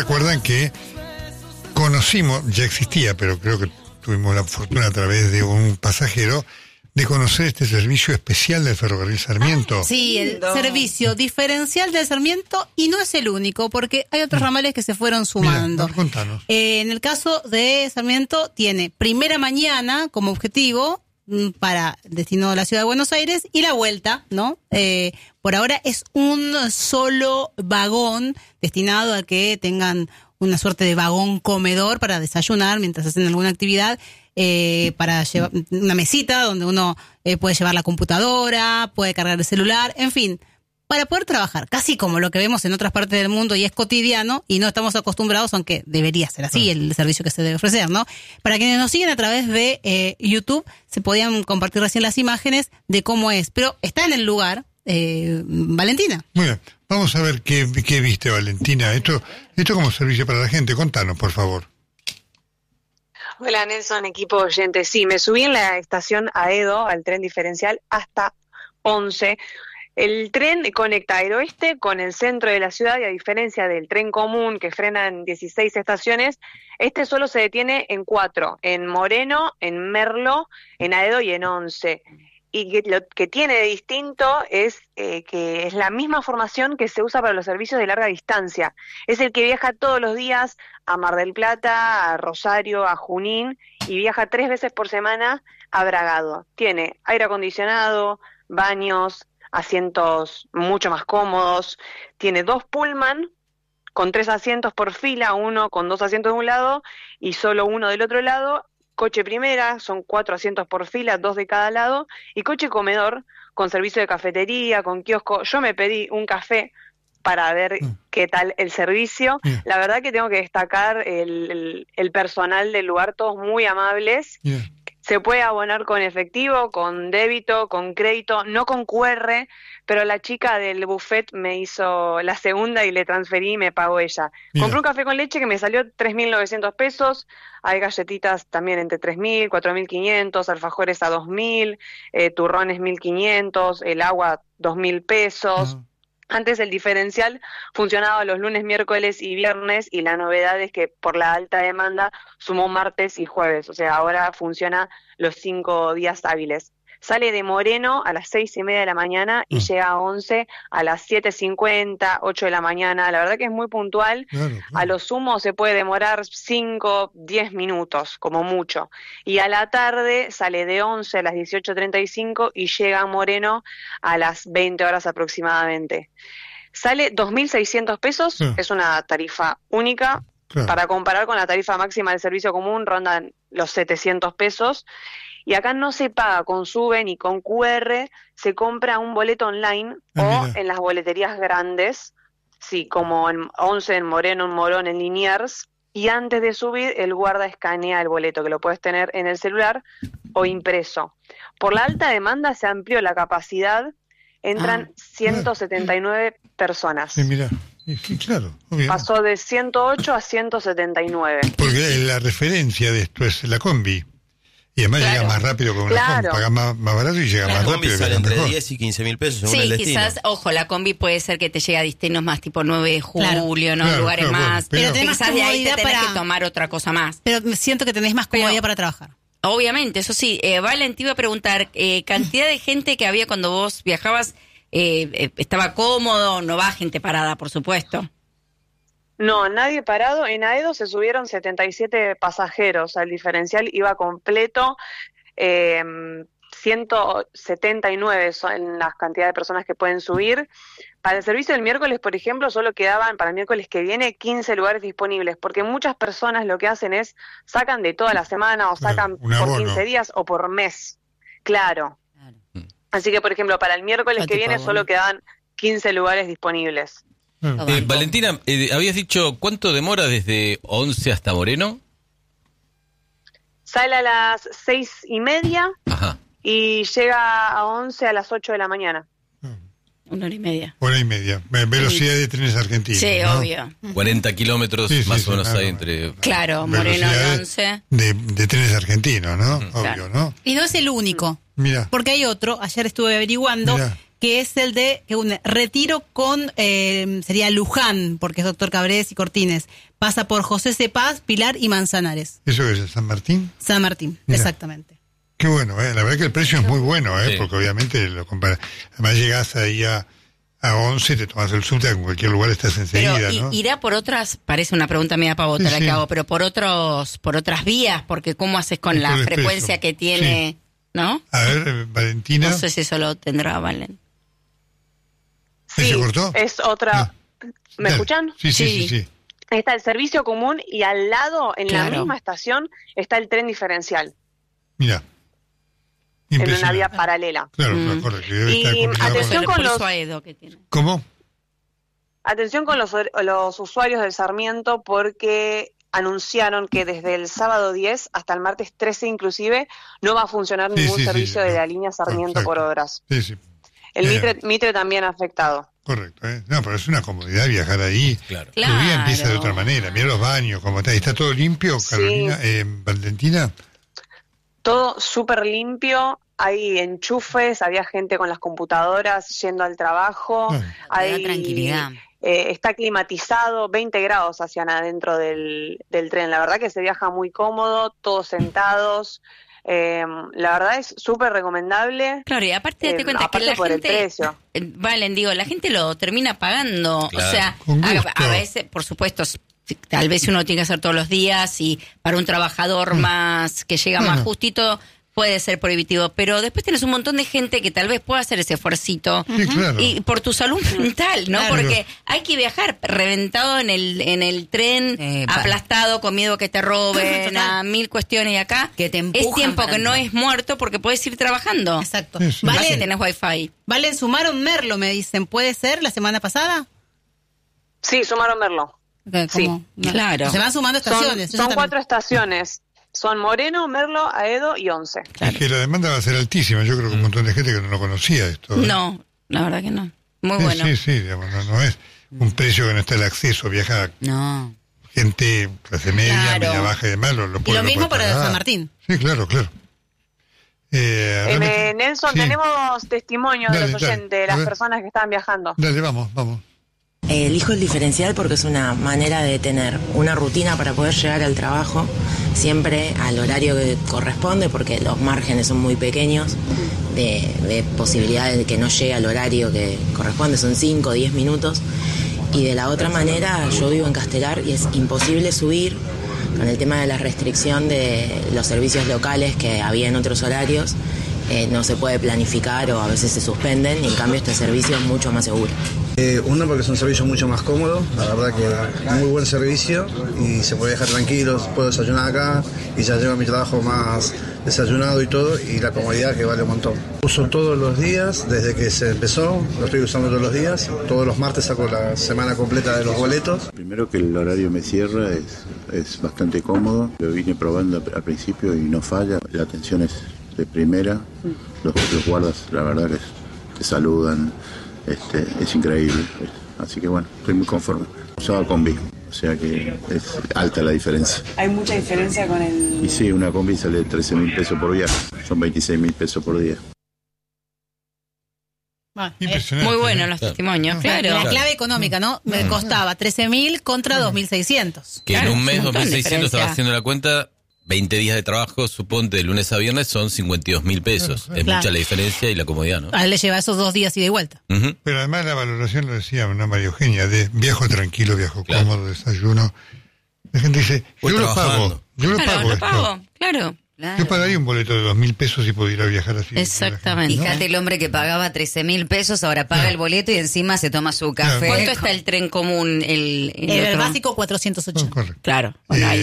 recuerdan que conocimos, ya existía, pero creo que tuvimos la fortuna a través de un pasajero de conocer este servicio especial del Ferrocarril Sarmiento. Sí, el servicio diferencial del Sarmiento, y no es el único, porque hay otros ramales que se fueron sumando. Mira, contanos. En el caso de Sarmiento, tiene primera mañana como objetivo para destino a la ciudad de Buenos Aires y la vuelta, ¿no? Por ahora es un solo vagón destinado a que tengan una suerte de vagón comedor para desayunar mientras hacen alguna actividad, para llevar una mesita donde uno puede llevar la computadora, puede cargar el celular, en fin, para poder trabajar, casi como lo que vemos en otras partes del mundo y es cotidiano y no estamos acostumbrados, aunque debería ser así el servicio que se debe ofrecer, ¿no? Para quienes nos siguen a través de YouTube, se podían compartir recién las imágenes de cómo es, pero está en el lugar, Valentina. Muy bien, vamos a ver qué viste, Valentina. Esto como servicio para la gente, contanos, por favor. Hola Nelson, equipo oyente. Sí, me subí en la estación Aedo, al tren diferencial, hasta 11. El tren conecta Aedo-Oeste con el centro de la ciudad y a diferencia del tren común que frena en 16 estaciones, este solo se detiene en 4, en Moreno, en Merlo, en Aedo y en 11. Y lo que tiene de distinto es que es la misma formación que se usa para los servicios de larga distancia. Es el que viaja todos los días a Mar del Plata, a Rosario, a Junín, y viaja 3 veces por semana a Bragado. Tiene aire acondicionado, baños, asientos mucho más cómodos, tiene 2 pullman con 3 asientos por fila, uno con 2 asientos de un lado y solo uno del otro lado. Coche primera, son 4 asientos por fila, 2 de cada lado, y coche comedor con servicio de cafetería, con kiosco. Yo me pedí un café para ver qué tal el servicio. La verdad que tengo que destacar el personal del lugar, todos muy amables. Se puede abonar con efectivo, con débito, con crédito, no con QR, pero la chica del buffet me hizo la segunda y le transferí y me pagó ella. Compré un café con leche que me salió 3.900 pesos, hay galletitas también entre 3.000, 4.500, alfajores a 2.000, turrones 1.500, el agua 2.000 pesos. Antes el diferencial funcionaba los lunes, miércoles y viernes, y la novedad es que por la alta demanda sumó martes y jueves, o sea, ahora funciona los 5 días hábiles. Sale de Moreno a las 6:30 de la mañana y llega a 11 a las 7:50, 8 de la mañana. La verdad que es muy puntual. Claro. A lo sumo se puede demorar 5, 10 minutos, como mucho. Y a la tarde sale de 11 a las 18:35 y llega a Moreno a las 20 horas aproximadamente. Sale 2.600 pesos, es una tarifa única. Claro. Para comparar con la tarifa máxima del servicio común, rondan los 700 pesos. Y acá no se paga con SUBE ni con QR, se compra un boleto online o en las boleterías grandes, sí, como en 11 en Moreno, en Morón, en Liniers, y antes de subir el guarda escanea el boleto, que lo puedes tener en el celular o impreso. Por la alta demanda se amplió la capacidad, entran 179 personas. Sí, mira. Sí, claro, obvio. Pasó de 108 a 179. Porque la referencia de esto es la combi. Y además llega más rápido con una combi, paga más barato y llega más rápido. La combi sale entre 10 y 15.000 pesos según el destino. Sí, quizás, ojo, la combi puede ser que te llegue a destinos más tipo 9 de julio, ¿no? Lugares más. Pero tenés quizás de ahí te tenés que tomar otra cosa más. Pero siento que tenés más comodidad para trabajar. Obviamente, eso sí. Valen, te iba a preguntar, cantidad de gente que había cuando vos viajabas, ¿estaba cómodo? No va gente parada, por supuesto. No, nadie parado. En Aedo se subieron 77 pasajeros. Al diferencial iba completo. 179 son las cantidades de personas que pueden subir. Para el servicio del miércoles, por ejemplo, solo quedaban para el miércoles que viene 15 lugares disponibles, porque muchas personas lo que hacen es sacan de toda la semana o sacan por 15 días o por mes. Claro. Así que, por ejemplo, para el miércoles que viene solo quedaban 15 lugares disponibles. Valentina, habías dicho, ¿cuánto demora desde 11 hasta Moreno? Sale a las 6:30 y llega a 11 a las 8 de la mañana. 1 hora y media. Hora y media. Velocidad de trenes argentinos. Sí, ¿no? Obvio. 40 kilómetros más o menos hay entre... Claro, Moreno y 11. De trenes argentinos, ¿no? Obvio, Claro. ¿no? Y no es el único. Mira. Porque hay otro, ayer estuve averiguando, que es el de que une Retiro con, sería Luján, porque es Doctor Cabrés y Cortines. Pasa por José Cepaz, Pilar y Manzanares. ¿Eso qué es, San Martín? San Martín, Mira. Exactamente. Qué bueno, la verdad que el precio es muy bueno, Sí. porque obviamente lo compara. Además llegás ahí a 11, te tomas el subte, en cualquier lugar estás enseguida, Pero ¿no? irá por otras, parece una pregunta media pavota Sí, la sí. que hago, pero por otras vías, porque cómo haces con Por la el frecuencia expreso. que tiene, ¿no? A ver, Valentina. No sé si eso lo tendrá Valen. ¿Se Sí, cortó? es otra. Ah. ¿Me Dale. escuchan? Sí, sí, Sí. sí, sí. Está el servicio común y al lado, en la Claro. misma estación, está el tren diferencial, Mira. en una Impresionante. vía paralela. Claro, Mm. me acuerdo que debe Y estar complicado atención con- con Por los- eso Aedo que tiene. ¿Cómo? Atención con los usuarios del Sarmiento, porque anunciaron que desde el sábado 10 hasta el martes 13 inclusive no va a funcionar Sí, ningún sí, sí, servicio sí, de no. la línea Sarmiento Exacto. por horas. Sí, sí. El Bien. Mitre también afectado. Correcto, No, pero es una comodidad viajar ahí. Claro. Tu día empieza de Claro. otra manera. Mira los baños, cómo está. ¿Está todo limpio, Sí. Carolina? Valentina. Todo súper limpio, hay enchufes, había gente con las computadoras yendo al trabajo, Ah. Te da hay, tranquilidad. Está climatizado, 20 grados hacia adentro del tren. La verdad que se viaja muy cómodo, todos sentados. La verdad es súper recomendable. Claro, y aparte date cuenta que aparte la por el gente, precio. Valen, digo, la gente lo termina pagando, Claro. o sea, Con gusto. a veces, por supuesto, tal vez uno tiene que hacer todos los días y para un trabajador más que llega más Bueno. justito puede ser prohibitivo, pero después tienes un montón de gente que tal vez pueda hacer ese esfuercito Sí, claro. y por tu salud mental, ¿no? Claro. Porque hay que viajar reventado en el tren, aplastado, con miedo que te roben, Total. a 1000 cuestiones y acá. Que te es empujan tiempo para que no entrar. es muerto porque puedes ir trabajando. Exacto. Sí, sí. Más si Valen, tenés wifi. Valen, sumaron Merlo, me dicen. ¿Puede ser la semana pasada? Sí, sumaron verlo. ¿Cómo? No. claro. Se van sumando Son, estaciones. eso son también. 4 estaciones. Son Moreno, Merlo, Aedo y 11. Es que la demanda va a ser altísima. Yo creo que un montón de gente que no lo conocía esto. No, la verdad que no. Muy Sí, bueno. sí, sí, digamos, no es un precio que no está el acceso. Viaja No. gente clase media, Claro. media baja y demás. Lo Y puede- lo mismo puede para pagar. San Martín. Sí, claro, claro. Nelson, Sí. tenemos testimonio de Dale, los dale. oyentes, de A las ver. personas que están viajando. Dale, vamos. Elijo el diferencial porque es una manera de tener una rutina para poder llegar al trabajo siempre al horario que corresponde, porque los márgenes son muy pequeños de posibilidades de que no llegue al horario que corresponde, son 5 o 10 minutos. Y de la otra manera, yo vivo en Castelar y es imposible subir con el tema de la restricción de los servicios locales que había en otros horarios. No se puede planificar o a veces se suspenden, y en cambio este servicio es mucho más seguro. Uno, porque es un servicio mucho más cómodo, la verdad que muy buen servicio y se puede dejar tranquilos, puedo desayunar acá y ya llego a mi trabajo más desayunado y todo, y la comodidad que vale un montón. Uso todos los días, desde que se empezó, lo estoy usando todos los días, todos los martes saco la semana completa de los boletos. Primero que el horario me cierra, es bastante cómodo, lo vine probando al principio y no falla, la atención es de primera, los guardas la verdad que te saludan, es increíble, así que bueno, estoy muy conforme. Usaba combi, o sea que es alta la diferencia. ¿Hay mucha diferencia con el...? Y sí, una combi sale 13.000 pesos por viaje, son 26.000 pesos por día. Bueno, Impresionante. Muy buenos los Claro. testimonios, la claro. clave económica, ¿no? Me costaba 13.000 contra 2.600. Que Claro, en un es mes, un montón de 2.600, diferencia. estaba haciendo la cuenta, 20 días de trabajo, suponte de lunes a viernes, son 52.000 pesos. Es Claro. mucha la diferencia y la comodidad, ¿no? A él le lleva esos 2 días y de vuelta. Ujú. Pero además la valoración, lo decía una María Eugenia, de viajo tranquilo, viajo Claro. cómodo, desayuno. La gente dice, Voy yo lo trabajando. pago, yo lo Claro, pago lo esto. pago, claro. Yo pagaría un boleto de 2.000 pesos si pudiera viajar así. Exactamente. Fíjate, el hombre que pagaba 13.000 pesos ahora paga el boleto y encima se toma su café. ¿Cuánto está el tren común? El El otro? básico 480. Correcto. Claro, bueno, ahí